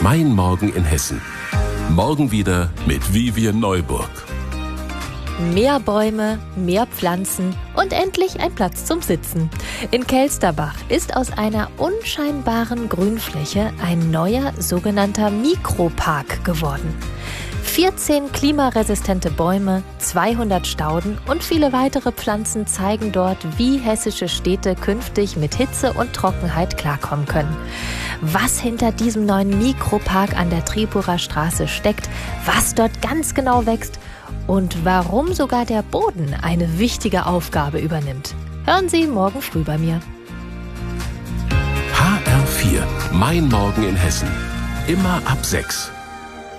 Mein Morgen in Hessen. Morgen wieder mit Vivian Neuburg. Mehr Bäume, mehr Pflanzen und endlich ein Platz zum Sitzen. In Kelsterbach ist aus einer unscheinbaren Grünfläche ein neuer sogenannter Mikropark geworden. 14 klimaresistente Bäume, 200 Stauden und viele weitere Pflanzen zeigen dort, wie hessische Städte künftig mit Hitze und Trockenheit klarkommen können. Was hinter diesem neuen Mikropark an der Tripurer Straße steckt, was dort ganz genau wächst und warum sogar der Boden eine wichtige Aufgabe übernimmt. Hören Sie morgen früh bei mir. HR4, Mein Morgen in Hessen. Immer ab 6.